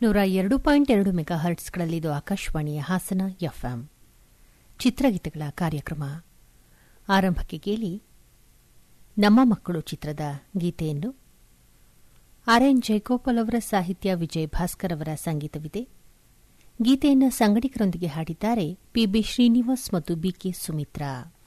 102.2 mega ಹರ್ಟ್ಸ್ಗಳಲ್ಲಿದು ಆಕಾಶವಾಣಿಯ Hassan FM ಚಿತ್ರಗೀತೆಗಳ ಕಾರ್ಯಕ್ರಮ. ಆರಂಭಕ್ಕೆ ಕೇಳಿ ನಮ್ಮ ಮಕ್ಕಳು ಚಿತ್ರದ ಗೀತೆಯನ್ನು. ಆರ್ಎನ್ ಜಯಗೋಪಾಲ್ ಅವರ ಸಾಹಿತ್ಯ, ವಿಜಯ್ ಭಾಸ್ಕರ್ ಅವರ ಸಂಗೀತವಿದೆ. ಗೀತೆಯನ್ನು ಸಂಗಡಿಗರೊಂದಿಗೆ ಹಾಡಿದ್ದಾರೆ ಪಿಬಿ ಶ್ರೀನಿವಾಸ್ ಮತ್ತು ಬಿಕೆ ಸುಮಿತ್ರಾ.